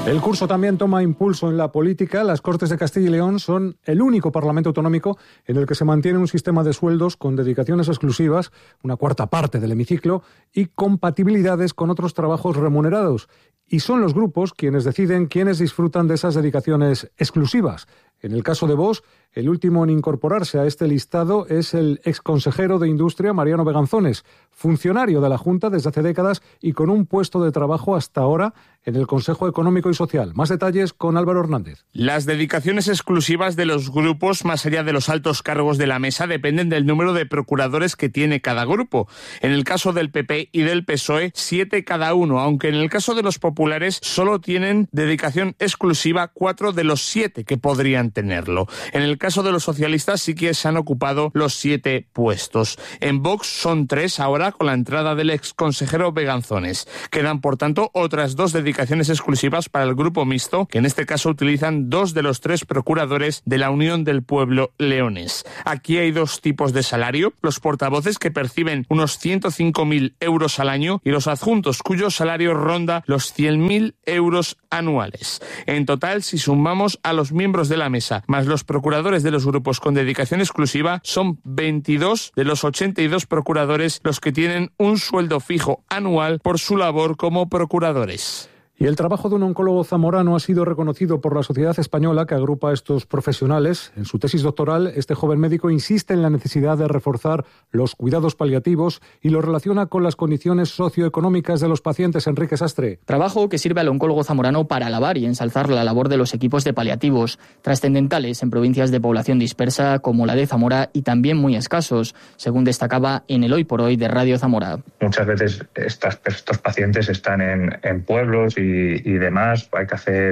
El curso también toma impulso en la política. Las Cortes de Castilla y León son el único parlamento autonómico en el que se mantiene un sistema de sueldos con dedicaciones exclusivas, una cuarta parte del hemiciclo, y compatibilidades con otros trabajos remunerados. Y son los grupos quienes deciden quiénes disfrutan de esas dedicaciones exclusivas. En el caso de Vox, el último en incorporarse a este listado es el exconsejero de Industria, Mariano Beganzones, funcionario de la Junta desde hace décadas y con un puesto de trabajo hasta ahora en el Consejo Económico y Social. Más detalles con Álvaro Hernández. Las dedicaciones exclusivas de los grupos, más allá de los altos cargos de la mesa, dependen del número de procuradores que tiene cada grupo. En el caso del PP y del PSOE, 7 cada uno, aunque en el caso de los populares solo tienen dedicación exclusiva 4 de los 7 que podrían tenerlo. En el caso de los socialistas sí que se han ocupado los 7 puestos. En Vox son 3 ahora con la entrada del exconsejero Beganzones. Quedan, por tanto, otras 2 dedicaciones exclusivas para el grupo mixto, que en este caso utilizan 2 de los 3 procuradores de la Unión del Pueblo leonés. Aquí hay 2 tipos de salario: los portavoces, que perciben unos 105.000 euros al año, y los adjuntos, cuyo salario ronda los 100.000 euros anuales. En total, si sumamos a los miembros de la mesa más los procuradores de los grupos con dedicación exclusiva, son 22 de los 82 procuradores los que tienen un sueldo fijo anual por su labor como procuradores. Y el trabajo de un oncólogo zamorano ha sido reconocido por la Sociedad Española, que agrupa a estos profesionales. En su tesis doctoral, este joven médico insiste en la necesidad de reforzar los cuidados paliativos y lo relaciona con las condiciones socioeconómicas de los pacientes. Enrique Sastre. Trabajo que sirve al oncólogo zamorano para alabar y ensalzar la labor de los equipos de paliativos, trascendentales en provincias de población dispersa como la de Zamora y también muy escasos, según destacaba en el Hoy por Hoy de Radio Zamora. Muchas veces estos pacientes están en pueblos y demás, hay que hacer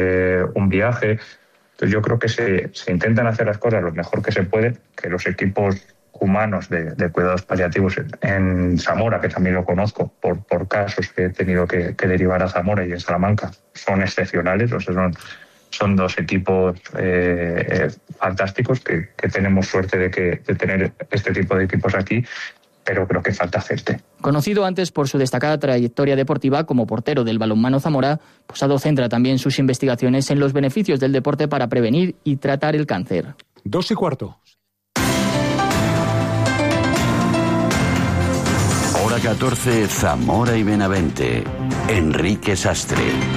un viaje. Entonces yo creo que se intentan hacer las cosas lo mejor que se puede, que los equipos humanos de cuidados paliativos en Zamora, que también lo conozco por casos que he tenido que derivar a Zamora y en Salamanca, son excepcionales. O sea, son 2 equipos fantásticos que tenemos suerte de tener este tipo de equipos aquí, pero creo que falta gente. Conocido antes por su destacada trayectoria deportiva como portero del balonmano Zamora, Posado centra también sus investigaciones en los beneficios del deporte para prevenir y tratar el cáncer. 2:15. Hora 14, Zamora y Benavente. Enrique Sastre.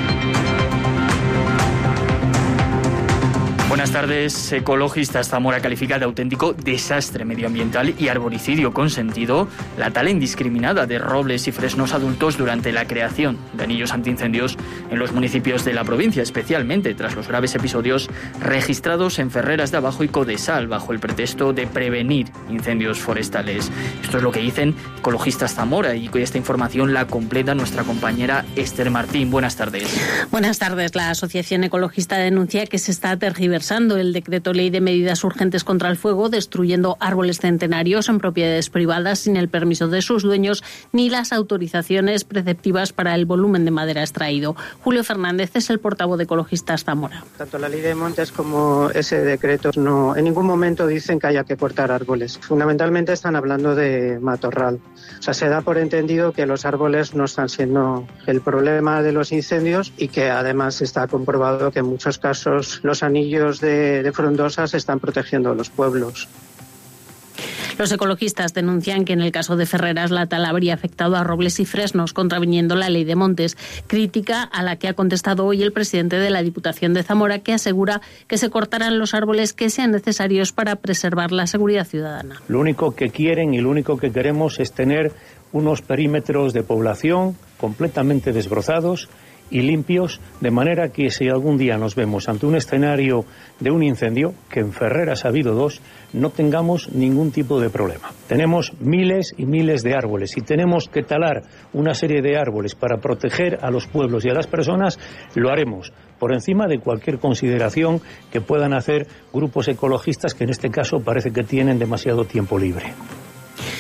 Buenas tardes. Ecologistas. Zamora califica de auténtico desastre medioambiental y arboricidio consentido la tala indiscriminada de robles y fresnos adultos durante la creación de anillos antiincendios en los municipios de la provincia, especialmente tras los graves episodios registrados en Ferreras de Abajo y Codesal bajo el pretexto de prevenir incendios forestales. Esto es lo que dicen Ecologistas Zamora, y esta información la completa nuestra compañera Esther Martín. Buenas tardes. Buenas tardes. La Asociación Ecologista denuncia que se está tergiversando el decreto ley de medidas urgentes contra el fuego, destruyendo árboles centenarios en propiedades privadas sin el permiso de sus dueños ni las autorizaciones preceptivas para el volumen de madera extraído. Julio Fernández es el portavoz de Ecologistas Zamora. Tanto la ley de montes como ese decreto en ningún momento dicen que haya que cortar árboles. Fundamentalmente están hablando de matorral. O sea, se da por entendido que los árboles no están siendo el problema de los incendios y que además está comprobado que en muchos casos los anillos de frondosas están protegiendo a los pueblos. Los ecologistas denuncian que en el caso de Ferreras la tala habría afectado a robles y fresnos, contraviniendo la ley de montes. Crítica a la que ha contestado hoy el presidente de la Diputación de Zamora, que asegura que se cortarán los árboles que sean necesarios para preservar la seguridad ciudadana. Lo único que quieren y lo único que queremos es tener unos perímetros de población completamente desbrozados y limpios, de manera que si algún día nos vemos ante un escenario de un incendio, que en Ferreras ha habido 2, no tengamos ningún tipo de problema. Tenemos miles y miles de árboles y tenemos que talar una serie de árboles para proteger a los pueblos y a las personas, lo haremos por encima de cualquier consideración que puedan hacer grupos ecologistas que en este caso parece que tienen demasiado tiempo libre.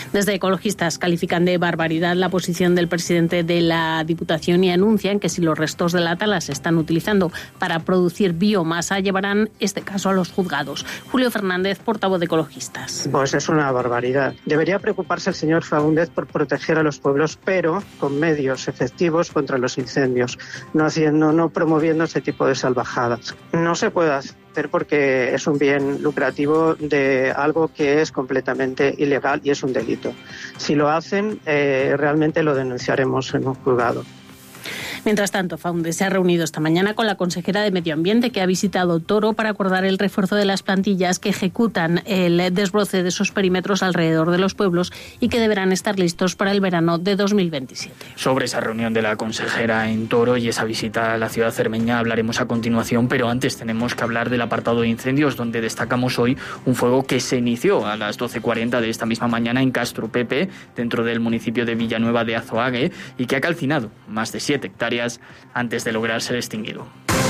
Desde ecologistas califican de barbaridad la posición del presidente de la Diputación y anuncian que si los restos de la tala se están utilizando para producir biomasa, llevarán este caso a los juzgados. Julio Fernández, portavoz de ecologistas. Pues es una barbaridad. Debería preocuparse el señor Faúndez por proteger a los pueblos, pero con medios efectivos contra los incendios, no promoviendo ese tipo de salvajadas. No se puede hacer porque es un bien lucrativo de algo que es completamente ilegal y es un delito. Si lo hacen, realmente lo denunciaremos en un juzgado. Mientras tanto, Faúndez se ha reunido esta mañana con la consejera de Medio Ambiente, que ha visitado Toro para acordar el refuerzo de las plantillas que ejecutan el desbroce de esos perímetros alrededor de los pueblos y que deberán estar listos para el verano de 2027. Sobre esa reunión de la consejera en Toro y esa visita a la ciudad cermeña hablaremos a continuación, pero antes tenemos que hablar del apartado de incendios, donde destacamos hoy un fuego que se inició a las 12:40 de esta misma mañana en Castro Pepe, dentro del municipio de Villanueva de Azoague, y que ha calcinado más de 7 hectáreas antes de lograr ser extinguido.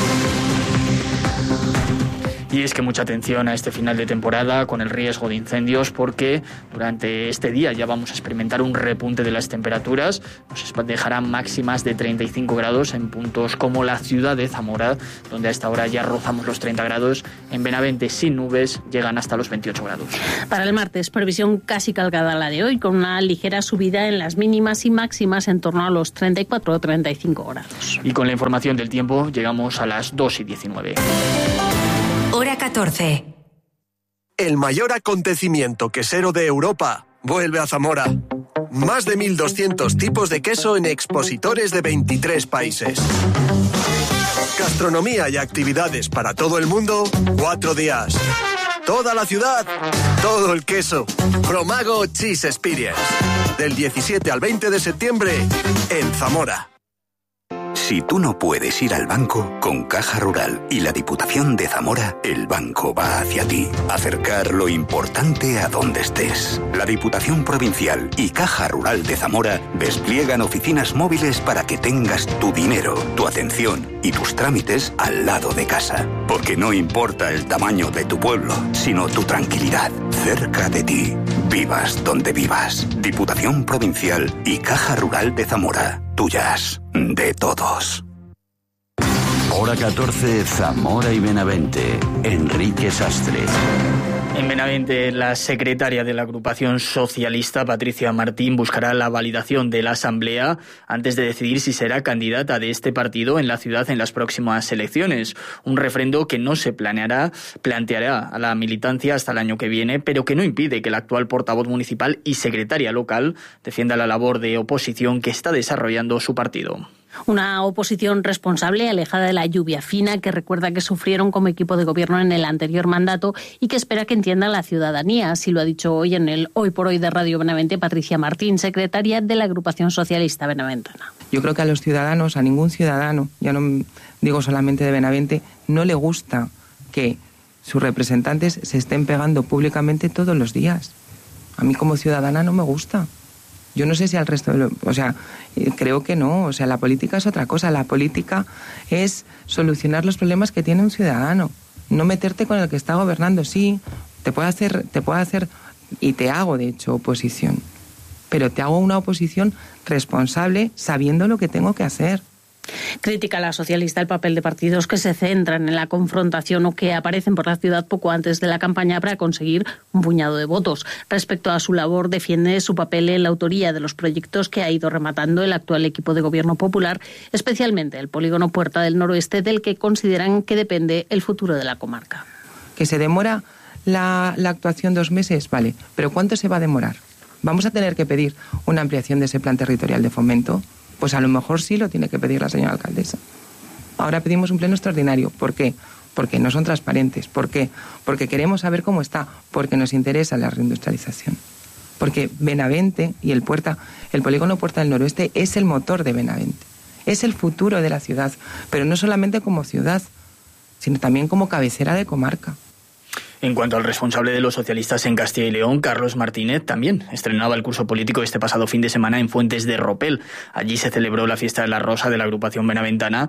Y es que mucha atención a este final de temporada con el riesgo de incendios, porque durante este día ya vamos a experimentar un repunte de las temperaturas. Nos dejarán máximas de 35 grados en puntos como la ciudad de Zamora, donde a esta hora ya rozamos los 30 grados. En Benavente, sin nubes, llegan hasta los 28 grados. Para el martes, previsión casi calcada a la de hoy, con una ligera subida en las mínimas y máximas en torno a los 34 o 35 grados. Y con la información del tiempo llegamos a las 2:19. Hora 14. El mayor acontecimiento quesero de Europa vuelve a Zamora. Más de 1.200 tipos de queso en expositores de 23 países. Gastronomía y actividades para todo el mundo, 4 días. Toda la ciudad, todo el queso. Promago Cheese Experience. Del 17 al 20 de septiembre en Zamora. Si tú no puedes ir al banco, con Caja Rural y la Diputación de Zamora, el banco va hacia ti. Acercar lo importante a donde estés. La Diputación Provincial y Caja Rural de Zamora despliegan oficinas móviles para que tengas tu dinero, tu atención y tus trámites al lado de casa. Porque no importa el tamaño de tu pueblo, sino tu tranquilidad, cerca de ti. Vivas donde vivas. Diputación Provincial y Caja Rural de Zamora. Tuyas, de todos. Hora 14, Zamora y Benavente. Enrique Sastre. En Benavente, la secretaria de la agrupación socialista, Patricia Martín, buscará la validación de la Asamblea antes de decidir si será candidata de este partido en la ciudad en las próximas elecciones. Un referendo que no se planteará a la militancia hasta el año que viene, pero que no impide que la actual portavoz municipal y secretaria local defienda la labor de oposición que está desarrollando su partido. Una oposición responsable, alejada de la lluvia fina, que recuerda que sufrieron como equipo de gobierno en el anterior mandato y que espera que entienda la ciudadanía. Así lo ha dicho hoy en el Hoy por Hoy de Radio Benavente Patricia Martín, secretaria de la agrupación socialista benaventana. Yo creo que a los ciudadanos, a ningún ciudadano, ya no digo solamente de Benavente, no le gusta que sus representantes se estén pegando públicamente todos los días. A mí como ciudadana no me gusta. Yo no sé si al resto creo que no. O sea, la política es otra cosa. La política es solucionar los problemas que tiene un ciudadano. No meterte con el que está gobernando. Sí, te puedo hacer, y te hago, de hecho, oposición. Pero te hago una oposición responsable, sabiendo lo que tengo que hacer. Critica la socialista el papel de partidos que se centran en la confrontación o que aparecen por la ciudad poco antes de la campaña para conseguir un puñado de votos. Respecto a su labor, defiende su papel en la autoría de los proyectos que ha ido rematando el actual equipo de gobierno popular, especialmente el polígono Puerta del Noroeste, del que consideran que depende el futuro de la comarca. ¿Que se demora la actuación 2 meses? Vale, pero ¿cuánto se va a demorar? ¿Vamos a tener que pedir una ampliación de ese plan territorial de fomento? Pues a lo mejor sí lo tiene que pedir la señora alcaldesa. Ahora pedimos un pleno extraordinario. ¿Por qué? Porque no son transparentes. ¿Por qué? Porque queremos saber cómo está. Porque nos interesa la reindustrialización. Porque Benavente y el polígono Puerta del Noroeste es el motor de Benavente. Es el futuro de la ciudad. Pero no solamente como ciudad, sino también como cabecera de comarca. En cuanto al responsable de los socialistas en Castilla y León, Carlos Martínez, también estrenaba el curso político este pasado fin de semana en Fuentes de Ropel. Allí se celebró la fiesta de la Rosa de la agrupación benaventana,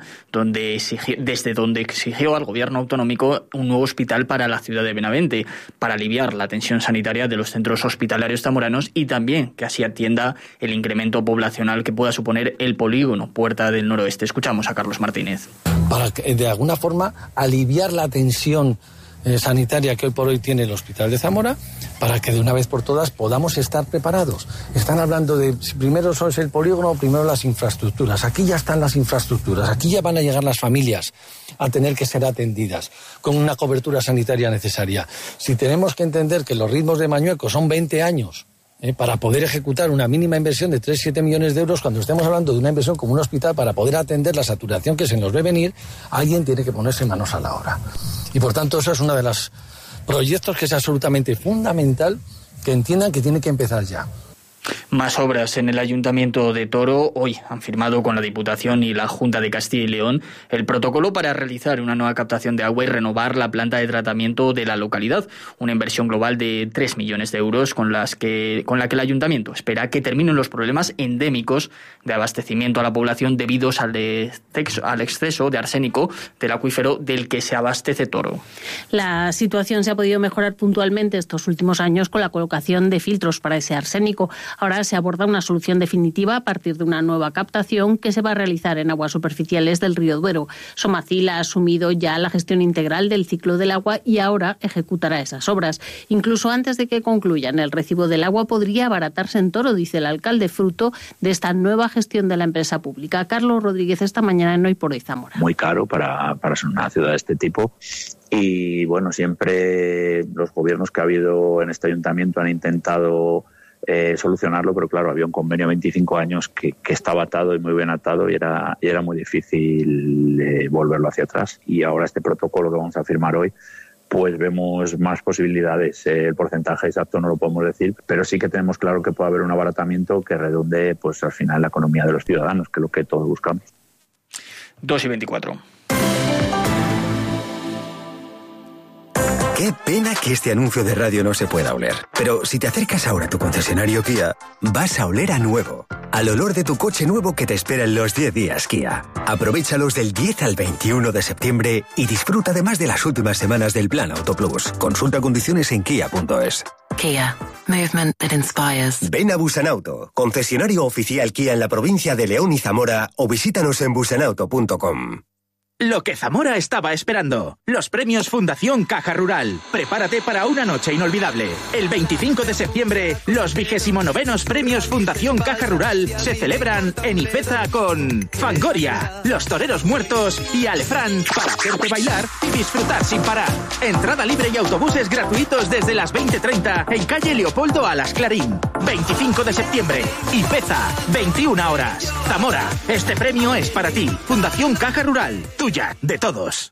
desde donde exigió al gobierno autonómico un nuevo hospital para la ciudad de Benavente, para aliviar la tensión sanitaria de los centros hospitalarios zamoranos y también que así atienda el incremento poblacional que pueda suponer el polígono Puerta del Noroeste. Escuchamos a Carlos Martínez. Para de alguna forma aliviar la tensión sanitaria que hoy por hoy tiene el Hospital de Zamora, para que de una vez por todas podamos estar preparados. Están hablando de, primero es el polígono, primero las infraestructuras. Aquí ya están las infraestructuras, aquí ya van a llegar las familias a tener que ser atendidas con una cobertura sanitaria necesaria. Si tenemos que entender que los ritmos de Mañueco son 20 años, para poder ejecutar una mínima inversión de 3-7 millones de euros, cuando estemos hablando de una inversión como un hospital para poder atender la saturación que se nos ve venir, alguien tiene que ponerse manos a la obra. Y por tanto, eso es uno de los proyectos que es absolutamente fundamental que entiendan que tiene que empezar ya. Más obras en el Ayuntamiento de Toro. Hoy han firmado con la Diputación y la Junta de Castilla y León el protocolo para realizar una nueva captación de agua y renovar la planta de tratamiento de la localidad. Una inversión global de 3 millones de euros con la que el Ayuntamiento espera que terminen los problemas endémicos de abastecimiento a la población debidos al exceso de arsénico del acuífero del que se abastece Toro. La situación se ha podido mejorar puntualmente estos últimos años con la colocación de filtros para ese arsénico. Ahora se aborda una solución definitiva a partir de una nueva captación que se va a realizar en aguas superficiales del río Duero. Somacil ha asumido ya la gestión integral del ciclo del agua y ahora ejecutará esas obras. Incluso antes de que concluyan, el recibo del agua podría abaratarse en Toro, dice el alcalde, fruto de esta nueva gestión de la empresa pública. Carlos Rodríguez, esta mañana en Hoy por Hoy Zamora. Muy caro para una ciudad de este tipo. Y bueno, siempre los gobiernos que ha habido en este ayuntamiento han intentado solucionarlo, pero claro, había un convenio a 25 años que estaba atado y muy bien atado y era muy difícil volverlo hacia atrás. Y ahora este protocolo que vamos a firmar hoy, pues vemos más posibilidades. El porcentaje exacto no lo podemos decir, pero sí que tenemos claro que puede haber un abaratamiento que redunde pues al final la economía de los ciudadanos, que es lo que todos buscamos. 2:24. Qué pena que este anuncio de radio no se pueda oler. Pero si te acercas ahora a tu concesionario Kia, vas a oler a nuevo. Al olor de tu coche nuevo que te espera en los 10 días Kia. Aprovéchalos del 10 al 21 de septiembre y disfruta además de las últimas semanas del Plan Auto Plus. Consulta condiciones en kia.es. Kia. Movement that inspires. Ven a Busanauto, concesionario oficial Kia en la provincia de León y Zamora, o visítanos en busanauto.com. Lo que Zamora estaba esperando. Los premios Fundación Caja Rural. Prepárate para una noche inolvidable. El 25 de septiembre, los 29º premios Fundación Caja Rural se celebran en Ipeza con Fangoria, Los Toreros Muertos y Alefrán para hacerte bailar y disfrutar sin parar. Entrada libre y autobuses gratuitos desde las 20:30 en calle Leopoldo Alas Clarín. 25 de septiembre, Ipeza, 21 horas. Zamora, este premio es para ti. Fundación Caja Rural. Tuya, de todos.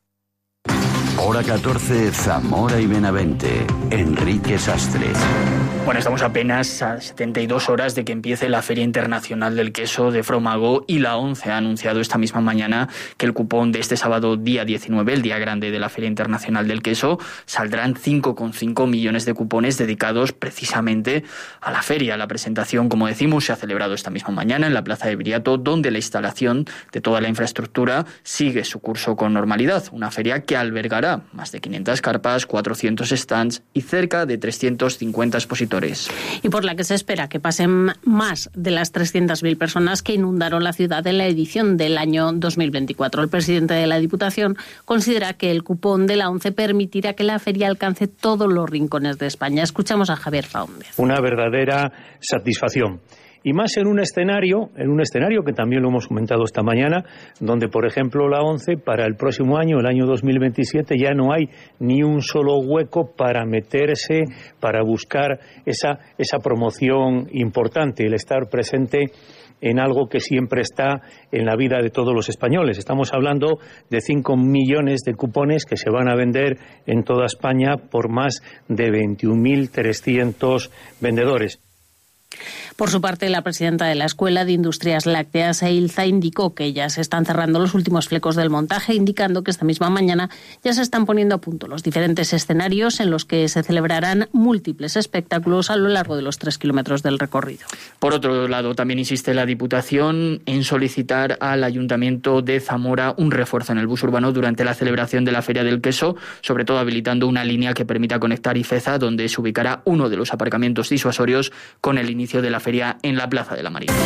Hora 14, Zamora y Benavente. Enrique Sastre. Bueno, estamos apenas a 72 horas de que empiece la Feria Internacional del Queso de Fromago y la ONCE ha anunciado esta misma mañana que el cupón de este sábado día 19, el día grande de la Feria Internacional del Queso, saldrán 5,5 millones de cupones dedicados precisamente a la feria. La presentación, como decimos, se ha celebrado esta misma mañana en la Plaza de Viriato, donde la instalación de toda la infraestructura sigue su curso con normalidad. Una feria que albergará más de 500 carpas, 400 stands y cerca de 350 expositores. Y por la que se espera que pasen más de las 300.000 personas que inundaron la ciudad en la edición del año 2024. El presidente de la Diputación considera que el cupón de la ONCE permitirá que la feria alcance todos los rincones de España. Escuchamos a Javier Faúndez. Una verdadera satisfacción. Y más en un escenario que también lo hemos comentado esta mañana, donde, por ejemplo, la ONCE para el próximo año, el año 2027, ya no hay ni un solo hueco para meterse, para buscar esa promoción importante, el estar presente en algo que siempre está en la vida de todos los españoles. Estamos hablando de 5 millones de cupones que se van a vender en toda España por más de 21.300 vendedores. Por su parte, la presidenta de la Escuela de Industrias Lácteas, Eilza, indicó que ya se están cerrando los últimos flecos del montaje, indicando que esta misma mañana ya se están poniendo a punto los diferentes escenarios en los que se celebrarán múltiples espectáculos a lo largo de los 3 kilómetros del recorrido. Por otro lado, también insiste la Diputación en solicitar al Ayuntamiento de Zamora un refuerzo en el bus urbano durante la celebración de la Feria del Queso, sobre todo habilitando una línea que permita conectar Ifeza, donde se ubicará uno de los aparcamientos disuasorios, con el inicio de la feria en la Plaza de la Marina.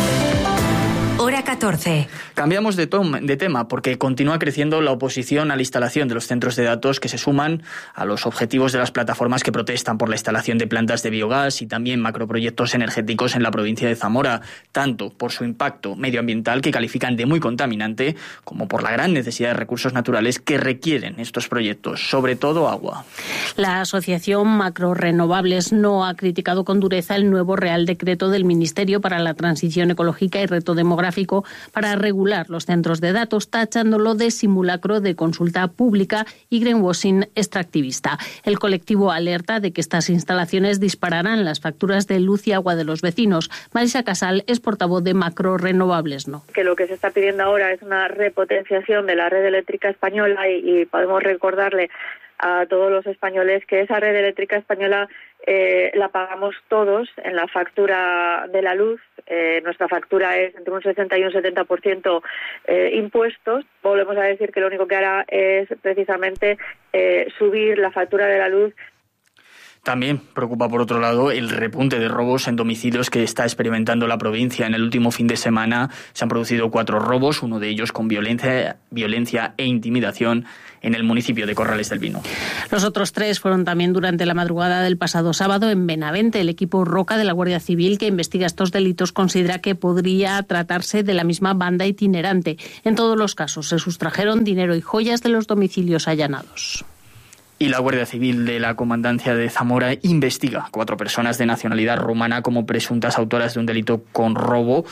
Hora 14. Cambiamos de tema porque continúa creciendo la oposición a la instalación de los centros de datos, que se suman a los objetivos de las plataformas que protestan por la instalación de plantas de biogás y también macroproyectos energéticos en la provincia de Zamora, tanto por su impacto medioambiental, que califican de muy contaminante, como por la gran necesidad de recursos naturales que requieren estos proyectos, sobre todo agua. La asociación Macrorenovables no ha criticado con dureza el nuevo Real Decreto del Ministerio para la Transición Ecológica y Reto Demográfico para regular los centros de datos, tachándolo de simulacro de consulta pública y greenwashing extractivista. El colectivo alerta de que estas instalaciones dispararán las facturas de luz y agua de los vecinos. Marisa Casal es portavoz de Macrorenovables, ¿no? Que lo que se está pidiendo ahora es una repotenciación de la red eléctrica española y podemos recordarle a todos los españoles que esa red eléctrica española la pagamos todos en la factura de la luz. Nuestra factura es entre un 60 y un 70% impuestos. Volvemos a decir que lo único que hará es precisamente subir la factura de la luz. También preocupa, por otro lado, el repunte de robos en domicilios que está experimentando la provincia. En el último fin de semana se han producido 4 robos, uno de ellos con violencia e intimidación en el municipio de Corrales del Vino. Los otros 3 fueron también durante la madrugada del pasado sábado en Benavente. El equipo Roca de la Guardia Civil, que investiga estos delitos, considera que podría tratarse de la misma banda itinerante. En todos los casos se sustrajeron dinero y joyas de los domicilios allanados. Y la Guardia Civil de la Comandancia de Zamora investiga 4 personas de nacionalidad rumana como presuntas autoras de un delito con robo,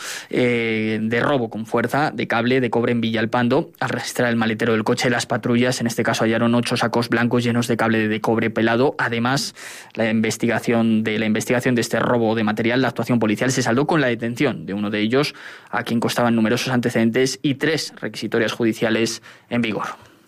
de robo con fuerza de cable de cobre en Villalpando. Al registrar el maletero del coche, las patrullas en este caso hallaron 8 sacos blancos llenos de cable de cobre pelado. Además, la investigación de este robo de material, la actuación policial se saldó con la detención de uno de ellos, a quien constaban numerosos antecedentes y 3 requisitorias judiciales en vigor.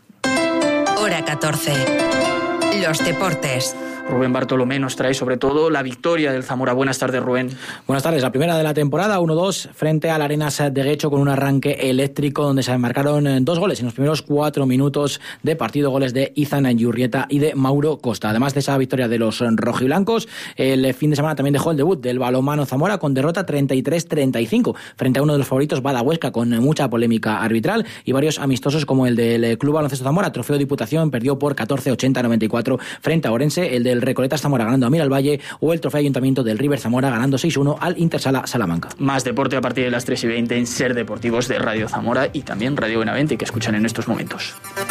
Hora 14. Los deportes. Rubén Bartolomé nos trae sobre todo la victoria del Zamora. Buenas tardes, Rubén. Buenas tardes. La primera de la temporada, 1-2, frente al Arenas de Guecho, con un arranque eléctrico donde se marcaron 2 goles en los primeros 4 minutos de partido, goles de Izan Yurrieta y de Mauro Costa. Además de esa victoria de los rojiblancos, el fin de semana también dejó el debut del balonmano Zamora con derrota 33-35 frente a uno de los favoritos, Bada Huesca, con mucha polémica arbitral, y varios amistosos como el del Club Baloncesto Zamora, Trofeo Diputación, perdió por 14-80-94 frente a Orense, el del Recoletas Zamora ganando a Miralvalle, o el Trofeo Ayuntamiento del River Zamora ganando 6-1 al Intersala Salamanca. Más deporte a partir de las 3:20 en Ser Deportivos de Radio Zamora y también Radio Benavente, que escuchan en estos momentos.